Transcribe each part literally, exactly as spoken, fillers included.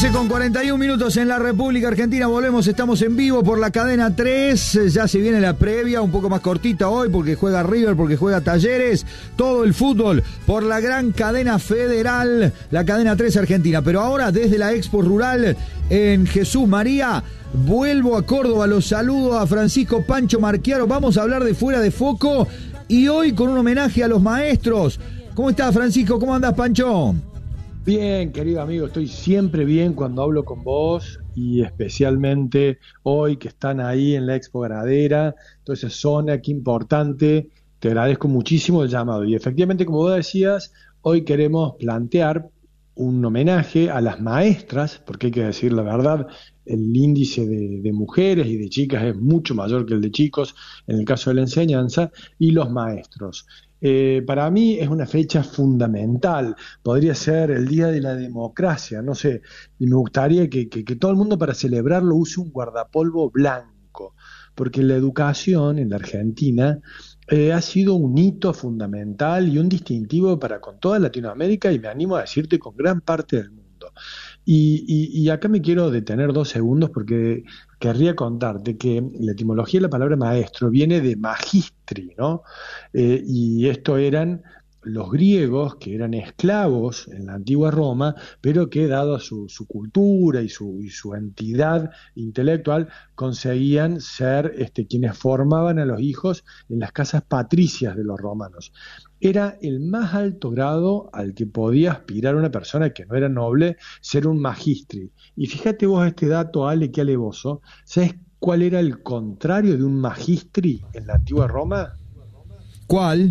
once con cuarenta y un minutos en la República Argentina. Volvemos, estamos en vivo por la cadena tres. Ya se viene la previa, un poco más cortita hoy porque juega River, porque juega Talleres. Todo el fútbol por la gran cadena federal, la cadena tres Argentina. Pero ahora desde la Expo Rural en Jesús María, vuelvo a Córdoba. Los saludo a Francisco Pancho Marchiaro. Vamos a hablar de Fuera de Foco y hoy con un homenaje a los maestros. ¿Cómo estás, Francisco? ¿Cómo andás, Pancho? Bien, querido amigo, estoy siempre bien cuando hablo con vos y especialmente hoy que están ahí en la Expo Ganadera, toda esa zona, qué importante, te agradezco muchísimo el llamado. Y efectivamente, como vos decías, hoy queremos plantear un homenaje a las maestras, porque hay que decir la verdad, el índice de, de mujeres y de chicas es mucho mayor que el de chicos en el caso de la enseñanza, y los maestros. Eh, para mí es una fecha fundamental, podría ser el Día de la Democracia, no sé, y me gustaría que, que, que todo el mundo para celebrarlo use un guardapolvo blanco, porque la educación en la Argentina eh, ha sido un hito fundamental y un distintivo para con toda Latinoamérica y me animo a decirte con gran parte del mundo. Y, y, y acá me quiero detener dos segundos porque querría contarte que la etimología de la palabra maestro viene de magistri, ¿no? Eh, y esto eran los griegos que eran esclavos en la antigua Roma, pero que dado su, su cultura y su, y su entidad intelectual, conseguían ser este, quienes formaban a los hijos en las casas patricias de los romanos. Era el más alto grado al que podía aspirar una persona que no era noble, ser un magistri. Y fíjate vos este dato, Ale, qué alevoso. ¿Sabes cuál era el contrario de un magistri en la antigua Roma? ¿Cuál?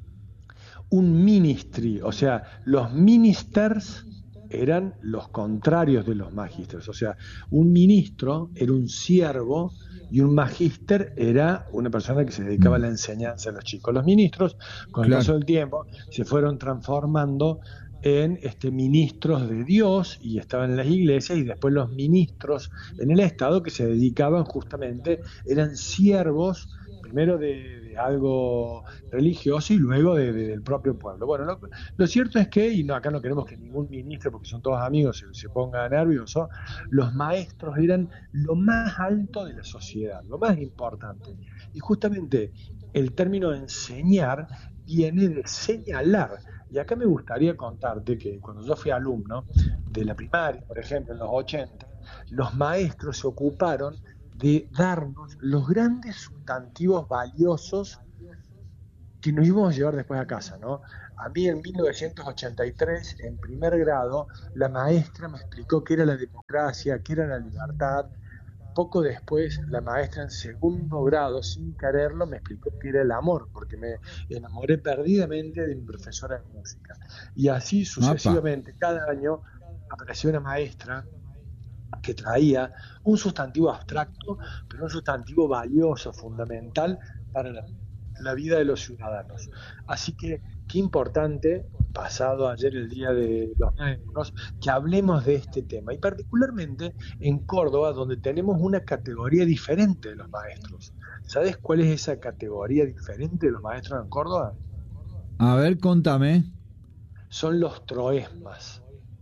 Un ministri, o sea, los ministers eran los contrarios de los magisters, o sea, un ministro era un siervo y un magíster era una persona que se dedicaba a la enseñanza a los chicos. Los ministros, con el paso del tiempo, se fueron transformando en este, ministros de Dios y estaban en las iglesias, y después los ministros en el Estado que se dedicaban justamente, eran siervos primero de, de algo religioso y luego de, de, del propio pueblo. Bueno, lo, lo cierto es que, y no, acá no queremos que ningún ministro, porque son todos amigos, se, se ponga nervioso, los maestros eran lo más alto de la sociedad, lo más importante. Y justamente el término enseñar viene de señalar. Y acá me gustaría contarte que cuando yo fui alumno de la primaria, por ejemplo, en los ochenta, los maestros se ocuparon de darnos los grandes sustantivos valiosos que nos íbamos a llevar después a casa, ¿no? A mí en mil novecientos ochenta y tres, en primer grado, la maestra me explicó qué era la democracia, qué era la libertad. Poco después, la maestra en segundo grado, sin quererlo, me explicó qué era el amor, porque me enamoré perdidamente de mi profesora de música. Y así sucesivamente, cada año apareció una maestra que traía un sustantivo abstracto, pero un sustantivo valioso, fundamental para la, la vida de los ciudadanos. Así que qué importante, pasado ayer el Día de los Maestros, que hablemos de este tema, y particularmente en Córdoba, donde tenemos una categoría diferente de los maestros. ¿Sabes cuál es esa categoría diferente de los maestros en Córdoba? A ver, contame. Son los troesmas.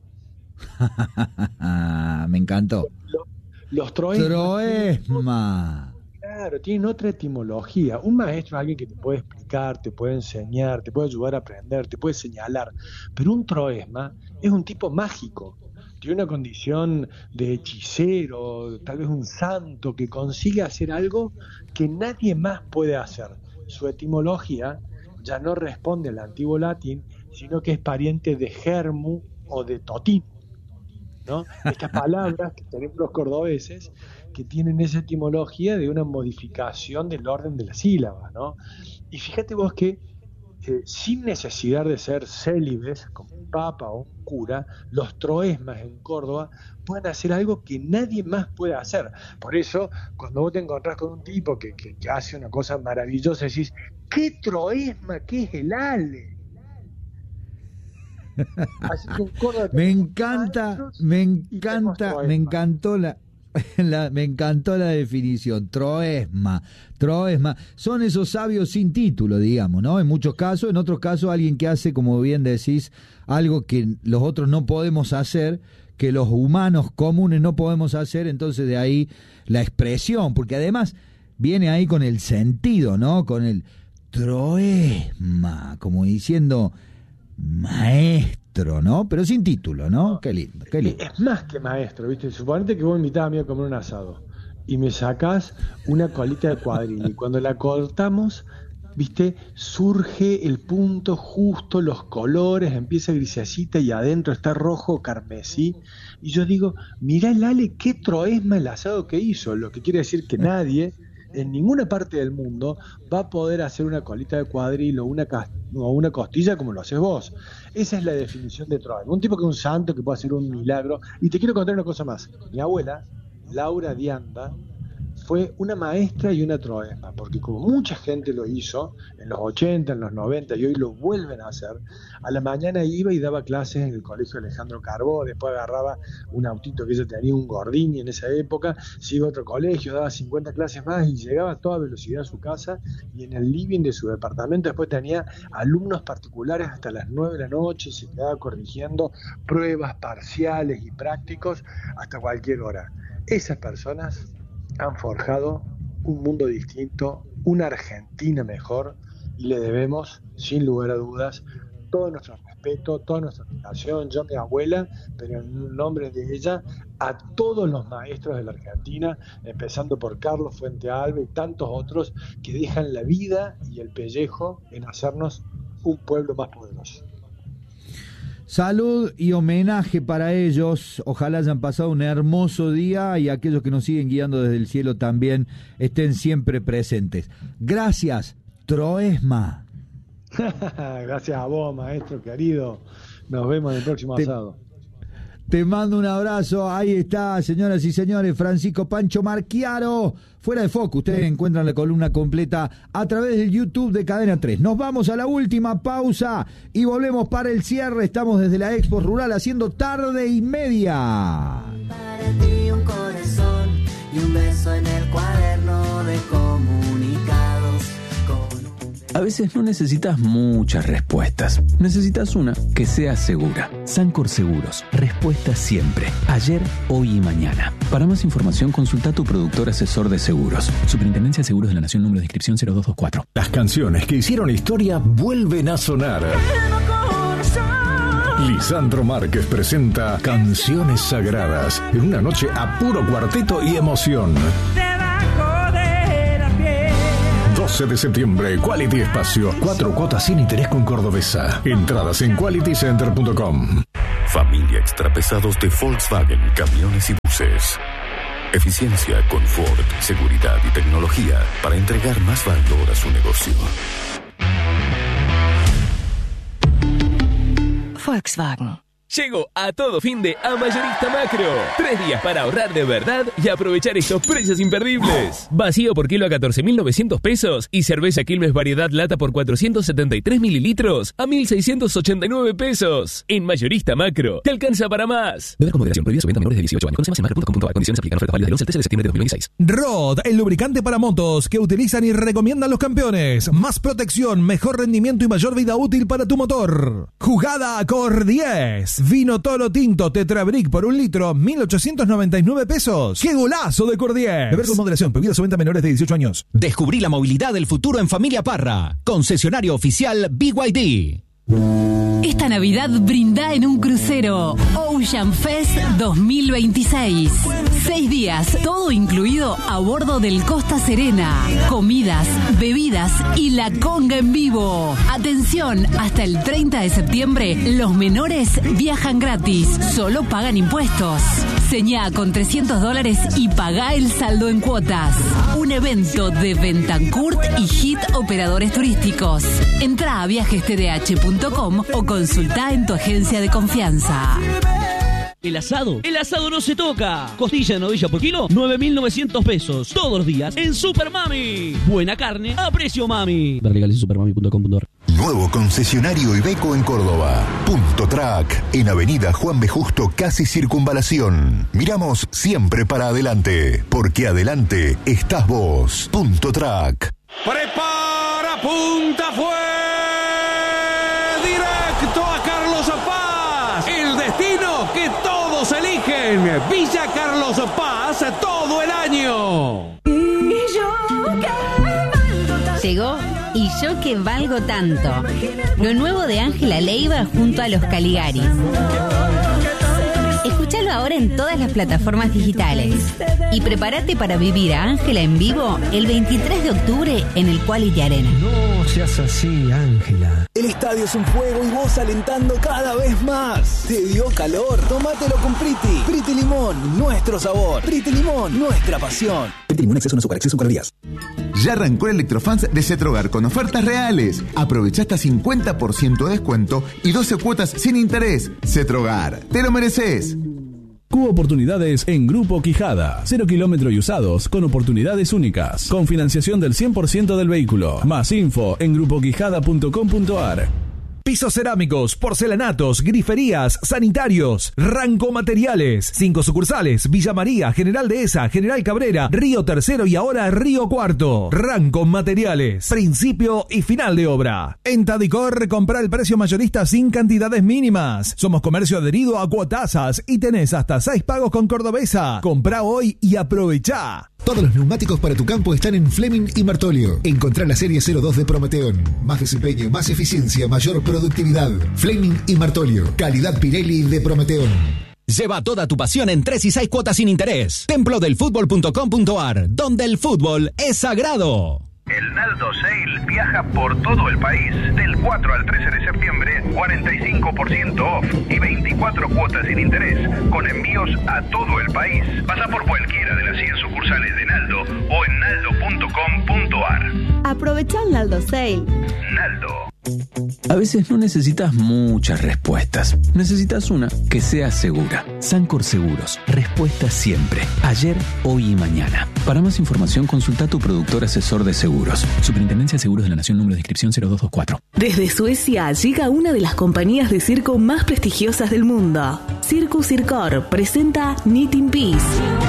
Me encantó. Los, los troesmas. Troesma. Claro, tienen otra etimología. Un maestro es alguien que te puede explicar, te puede enseñar, te puede ayudar a aprender, te puede señalar. Pero un troesma es un tipo mágico. Tiene una condición de hechicero, tal vez un santo que consigue hacer algo que nadie más puede hacer. Su etimología ya no responde al antiguo latín, sino que es pariente de germu o de totín, ¿no? Estas palabras que tenemos los cordobeses, que tienen esa etimología de una modificación del orden de las sílabas, ¿no? Y fíjate vos que eh, sin necesidad de ser célibes, como un papa o un cura, los troesmas en Córdoba pueden hacer algo que nadie más puede hacer. Por eso, cuando vos te encontrás con un tipo que, que, que hace una cosa maravillosa, decís, ¿qué troesma? ¿Qué es el Ale? Así que en Córdoba me encanta, me encanta, me encantó la... La, me encantó la definición, troesma, troesma, son esos sabios sin título, digamos, ¿no? En muchos casos, en otros casos alguien que hace, como bien decís, algo que los otros no podemos hacer, que los humanos comunes no podemos hacer, entonces de ahí la expresión, porque además viene ahí con el sentido, ¿no? Con el troesma, como diciendo maestro, ¿no? Pero sin título, ¿no? Qué lindo, qué lindo. Es más que maestro, ¿viste? Suponete que vos me invitabas a mí a comer un asado y me sacás una colita de cuadril y cuando la cortamos, ¿viste? Surge el punto justo, los colores, empieza grisecita y adentro está rojo carmesí. Y yo digo, mirá el Ale, qué troesma el asado que hizo, lo que quiere decir que nadie en ninguna parte del mundo va a poder hacer una colita de cuadril o una, o una costilla como lo haces vos. Esa es la definición de troesma. Un tipo que es un santo, que puede hacer un milagro. Y te quiero contar una cosa más. Mi abuela, Laura Dianda, fue una maestra y una troesma, porque como mucha gente lo hizo en los ochenta, en los noventa y hoy lo vuelven a hacer, a la mañana iba y daba clases en el colegio Alejandro Carbó, después agarraba un autito que ella tenía, un Gordini en esa época, se iba a otro colegio, daba cincuenta clases más y llegaba a toda velocidad a su casa y en el living de su departamento después tenía alumnos particulares hasta las nueve de la noche y se quedaba corrigiendo pruebas parciales y prácticos hasta cualquier hora. Esas personas han forjado un mundo distinto, una Argentina mejor, y le debemos, sin lugar a dudas, todo nuestro respeto, toda nuestra admiración, yo mi abuela, pero en nombre de ella, a todos los maestros de la Argentina, empezando por Carlos Fuentealba y tantos otros que dejan la vida y el pellejo en hacernos un pueblo más poderoso. Salud y homenaje para ellos, ojalá hayan pasado un hermoso día y aquellos que nos siguen guiando desde el cielo también estén siempre presentes. Gracias, Troesma. Gracias a vos, maestro querido. Nos vemos en el próximo Te... asado. Te mando un abrazo, ahí está, señoras y señores, Francisco Pancho Marchiaro, fuera de foco. Ustedes encuentran la columna completa a través del YouTube de Cadena tres. Nos vamos a la última pausa y volvemos para el cierre. Estamos desde la Expo Rural haciendo tarde y media. Para ti un corazón y un beso en el cuaderno de comunicados. A veces no necesitas muchas respuestas. Necesitas una que sea segura. Sancor Seguros. Respuesta siempre. Ayer, hoy y mañana. Para más información, consulta a tu productor asesor de seguros. Superintendencia de Seguros de la Nación, número de inscripción cero dos dos cuatro. Las canciones que hicieron historia vuelven a sonar. Lisandro Márquez presenta Canciones Sagradas en una noche a puro cuarteto y emoción. doce de septiembre, Quality Espacio. Cuatro cuotas sin interés con Cordobesa. Entradas en quality center punto com. Familia Extrapesados de Volkswagen, camiones y buses. Eficiencia, confort, seguridad y tecnología para entregar más valor a su negocio. Volkswagen. Llegó a todo fin de a Mayorista Macro. Tres días para ahorrar de verdad y aprovechar estos precios imperdibles. Vacío por kilo a catorce mil novecientos pesos y cerveza Quilmes Variedad Lata por cuatrocientos setenta y tres mililitros a mil seiscientos ochenta y nueve pesos. En Mayorista Macro, te alcanza para más. Beber con moderación, prohibida su venta a menores de dieciocho años. Conoce más en macro punto com punto a r. Condiciones aplican. Ofertas válidas del once al trece de septiembre de dos mil veintiséis. Rod, el lubricante para motos que utilizan y recomiendan los campeones. Más protección, mejor rendimiento y mayor vida útil para tu motor. Jugada Cor diez. Vino Toro Tinto Tetrabric por un litro, mil ochocientos noventa y nueve pesos. ¡Qué golazo de Cor diez! Beber con moderación, prohibida su venta a menores de dieciocho años. Descubrí la movilidad del futuro en Familia Parra. Concesionario oficial B Y D. Esta Navidad brinda en un crucero. Ocean Fest dos mil veintiséis. Seis días, todo incluido a bordo del Costa Serena. Comidas, bebidas y la conga en vivo. Atención, hasta el treinta de septiembre, los menores viajan gratis. Solo pagan impuestos. Señá con trescientos dólares y pagá el saldo en cuotas. Un evento de Bentancourt y Hit Operadores Turísticos. Entrá a viajes t d h punto com o consultá en tu agencia de confianza. El asado, el asado no se toca. Costilla de novilla por kilo, nueve mil novecientos pesos. Todos los días en Super Mami. Buena carne a precio mami. Ver legales en supermami punto com punto a r. Nuevo concesionario Iveco en Córdoba. Punto Track, en Avenida Juan B. Justo, casi Circunvalación. Miramos siempre para adelante, porque adelante estás vos. Punto Track. Prepara, punta, fue directo a Carlos Paz. El destino que todos eligen. en Villa Carlos Paz todo el año. Llegó Y yo que valgo tanto. Lo nuevo de Ángela Leiva junto a los Caligaris. Escúchalo ahora en todas las plataformas digitales. Y prepárate para vivir a Ángela en vivo el veintitrés de octubre en el Quality Arena. No seas así, Ángela. El estadio es un juego y vos alentando cada vez más. ¿Te dio calor? Tómatelo con Priti. Priti Limón, nuestro sabor. Priti Limón, nuestra pasión. Priti Limón, exceso en azúcar, exceso en calorías. Ya arrancó el Electrofans de Cetrogar con ofertas reales. Aprovecha hasta cincuenta por ciento de descuento y doce cuotas sin interés. Cetrogar, te lo mereces. Cubo Oportunidades en Grupo Quijada. Cero kilómetro y usados con oportunidades únicas. Con financiación del cien por ciento del vehículo. Más info en grupo quijada punto com punto ar. Pisos cerámicos, porcelanatos, griferías, sanitarios, Ranco Materiales. Cinco sucursales: Villa María, General Dehesa, General Cabrera, Río Tercero y ahora Río Cuarto. Ranco Materiales. Principio y final de obra. En Tadicor, compra el precio mayorista sin cantidades mínimas. Somos comercio adherido a Cuotasas y tenés hasta seis pagos con Cordobesa. Comprá hoy y aprovechá. Todos los neumáticos para tu campo están en Fleming y Martolio. Encontrá la serie cero dos de Prometeon. Más desempeño, más eficiencia, mayor productividad. Fleming y Martolio. Calidad Pirelli de Prometeon. Lleva toda tu pasión en tres y seis cuotas sin interés. templo del fútbol punto com punto ar, donde el fútbol es sagrado. El Naldo Sale viaja por todo el país. Del cuatro al trece de septiembre, cuarenta y cinco por ciento off y veinticuatro cuotas sin interés, con envíos a todo el país. Pasa por cualquiera de las cien sucursales de Naldo o en naldo punto com punto ar. Aprovecha el Naldo Sale. Naldo. A veces no necesitas muchas respuestas. Necesitas una que sea segura. Sancor Seguros. Respuesta siempre. Ayer, hoy y mañana. Para más información, consulta a tu productor asesor de seguros. Superintendencia de Seguros de la Nación, número de inscripción cero dos dos cuatro. Desde Suecia llega una de las compañías de circo más prestigiosas del mundo. Circus Circor presenta Knitting Peace.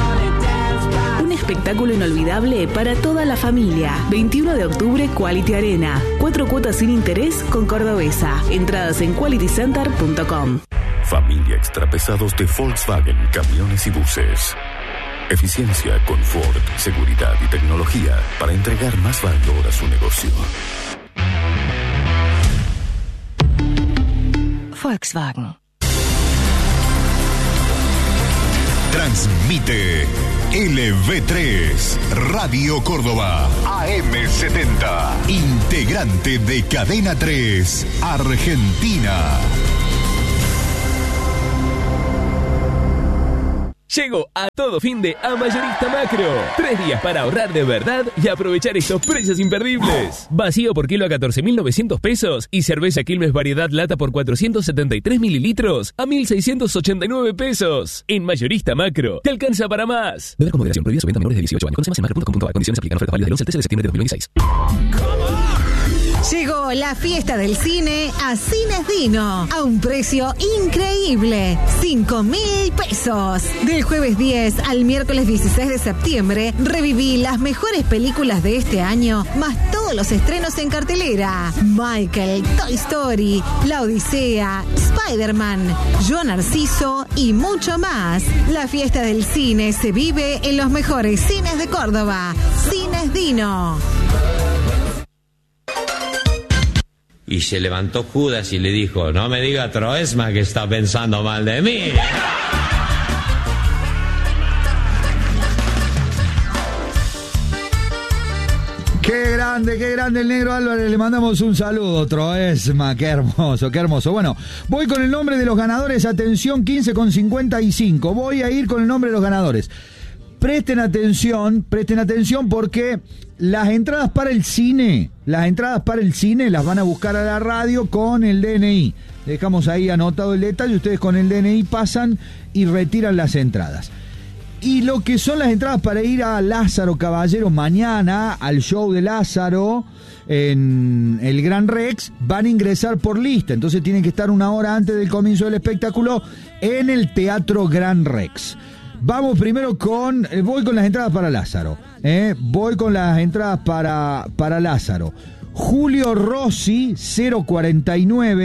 Un espectáculo inolvidable para toda la familia. veintiuno de octubre, Quality Arena. Cuatro cuotas sin interés con Cordobesa. Entradas en quality center punto com. Familia Extrapesados de Volkswagen, camiones y buses. Eficiencia, confort, seguridad y tecnología para entregar más valor a su negocio. Volkswagen. Transmite L V tres, Radio Córdoba, A M setenta, integrante de Cadena tres, Argentina. Llegó a todo fin de a Mayorista Macro. Tres días para ahorrar de verdad y aprovechar estos precios imperdibles. Vacío por kilo a catorce mil novecientos pesos y cerveza Quilmes Variedad Lata por cuatrocientos setenta y tres mililitros a mil seiscientos ochenta y nueve pesos. En Mayorista Macro, te alcanza para más. Beber con moderación, prohibida su venta a menores de dieciocho años. Conoce más en macro punto com punto ar. Condiciones aplican. Ofertas válidas del once al trece de septiembre de dos mil veintiséis. Llegó la fiesta del cine a Cines Dino a un precio increíble, cinco mil pesos. Del jueves diez al miércoles dieciséis de septiembre, reviví las mejores películas de este año, más todos los estrenos en cartelera. Michael, Toy Story, La Odisea, Spider-Man, Yo Narciso y mucho más. La fiesta del cine se vive en los mejores cines de Córdoba. Cines Dino. Y se levantó Judas y le dijo, no me diga Troesma que está pensando mal de mí. Qué grande, qué grande el negro Álvarez, le mandamos un saludo, Troesma, qué hermoso, qué hermoso. Bueno, voy con el nombre de los ganadores, atención, quince con cincuenta y cinco, voy a ir con el nombre de los ganadores. Presten atención, presten atención porque las entradas para el cine, las entradas para el cine las van a buscar a la radio con el D N I. Dejamos ahí anotado el detalle, ustedes con el D N I pasan y retiran las entradas. Y lo que son las entradas para ir a Lázaro Caballero mañana, al show de Lázaro en el Gran Rex, van a ingresar por lista. Entonces tienen que estar una hora antes del comienzo del espectáculo en el Teatro Gran Rex. Vamos primero con, eh, voy con las entradas para Lázaro, eh, voy con las entradas para, para Lázaro. Julio Rossi, cero cuarenta y nueve,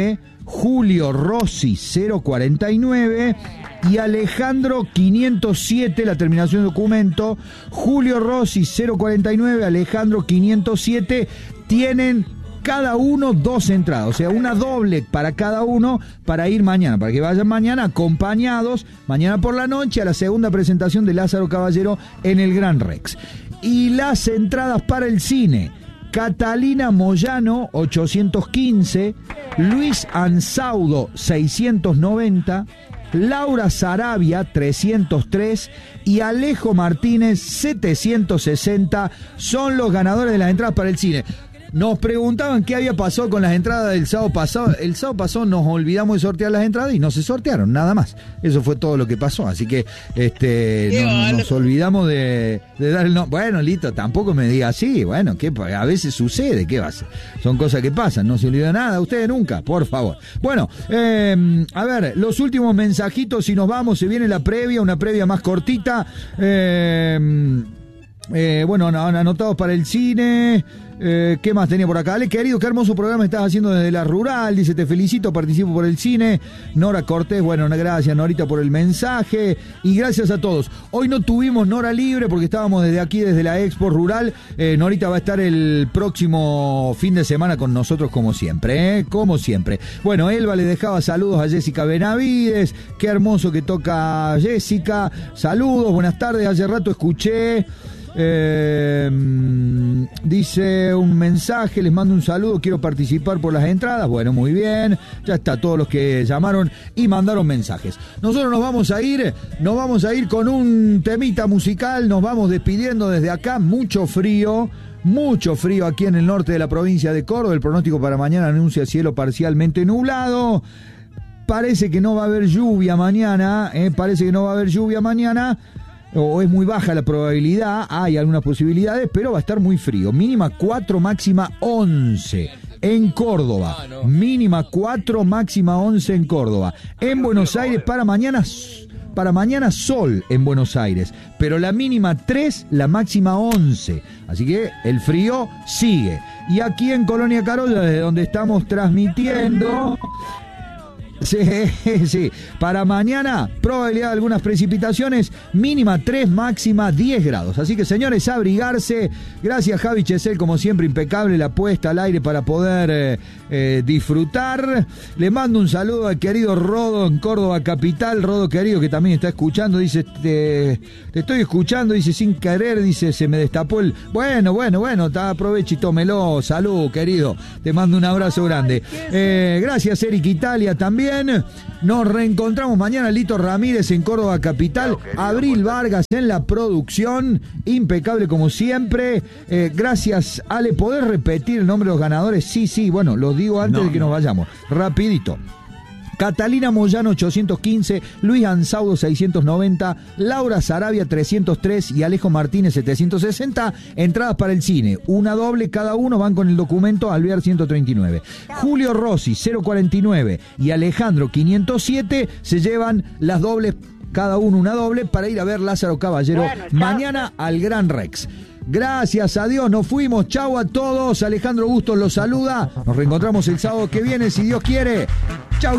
Julio Rossi cero cuarenta y nueve y Alejandro quinientos siete, la terminación de documento. Julio Rossi cero cuarenta y nueve, Alejandro quinientos siete, tienen cada uno dos entradas, o sea, una doble para cada uno para ir mañana, para que vayan mañana acompañados, mañana por la noche, a la segunda presentación de Lázaro Caballero en el Gran Rex. Y las entradas para el cine: Catalina Moyano ochocientos quince, Luis Ansaudo seiscientos noventa, Laura Sarabia trescientos tres y Alejo Martínez setecientos sesenta son los ganadores de las entradas para el cine. Nos preguntaban qué había pasado con las entradas del sábado pasado. El sábado pasado nos olvidamos de sortear las entradas y no se sortearon, nada más. Eso fue todo lo que pasó. Así que este no, nos olvidamos de, de dar el nombre. Bueno, listo, tampoco me diga así. Bueno, que a veces sucede, ¿qué va a ser? Son cosas que pasan, no se olvida nada. Ustedes nunca, por favor. Bueno, eh, a ver, los últimos mensajitos y nos vamos. Se viene la previa, una previa más cortita. Eh, eh, bueno, anotados para el cine. Eh, ¿Qué más tenía por acá? Ale, querido, qué hermoso programa estás haciendo desde la rural. Dice, te felicito, participo por el cine. Nora Cortés, bueno, gracias Norita por el mensaje. Y gracias a todos. Hoy no tuvimos Nora libre porque estábamos desde aquí, desde la Expo Rural. eh, Norita va a estar el próximo fin de semana con nosotros como siempre, ¿eh? Como siempre. Bueno, Elba le dejaba saludos a Jessica Benavides. Qué hermoso que toca Jessica. Saludos, buenas tardes. Hace rato escuché... Eh, dice un mensaje, les mando un saludo, quiero participar por las entradas. Bueno, muy bien, ya está, todos los que llamaron y mandaron mensajes. Nosotros nos vamos a ir, nos vamos a ir con un temita musical, nos vamos despidiendo desde acá. Mucho frío, mucho frío aquí en el norte de la provincia de Córdoba. El pronóstico para mañana anuncia cielo parcialmente nublado. Parece que no va a haber lluvia mañana, eh, parece que no va a haber lluvia mañana. O es muy baja la probabilidad, hay algunas posibilidades, pero va a estar muy frío. Mínima cuatro, máxima once en Córdoba. Mínima cuatro, máxima once en Córdoba. En Buenos Aires para mañana, para mañana sol en Buenos Aires, pero la mínima tres, la máxima once. Así que el frío sigue. Y aquí en Colonia Carolla, desde donde estamos transmitiendo... Sí, sí. Para mañana, probabilidad de algunas precipitaciones, mínima tres, máxima diez grados. Así que, señores, abrigarse. Gracias, Javi Chesel, como siempre, impecable la puesta al aire para poder eh, eh, disfrutar. Le mando un saludo al querido Rodo en Córdoba Capital. Rodo, querido, que también está escuchando. Dice, te, te estoy escuchando, dice, sin querer, dice, se me destapó el... Bueno, bueno, bueno, aproveche y tómelo. Salud, querido. Te mando un abrazo grande. Eh, gracias, Eric Italia, también. Nos reencontramos mañana. Lito Ramírez en Córdoba Capital, Abril Vargas en la producción, impecable como siempre. Eh, gracias, Ale. ¿Podés repetir el nombre de los ganadores? Sí, sí, bueno, lo digo antes no, de que no. nos vayamos. Rapidito. Catalina Moyano ochocientos quince, Luis Ansaudo seiscientos noventa, Laura Sarabia trescientos tres y Alejo Martínez setecientos sesenta. Entradas para el cine, una doble cada uno, van con el documento Alvear ciento treinta y nueve. Julio Rossi cero cuarenta y nueve y Alejandro quinientos siete se llevan las dobles, cada uno una doble, para ir a ver Lázaro Caballero bueno, mañana al Gran Rex. Gracias a Dios, nos fuimos. Chau a todos. Alejandro Bustos los saluda. Nos reencontramos el sábado que viene, si Dios quiere. Chau.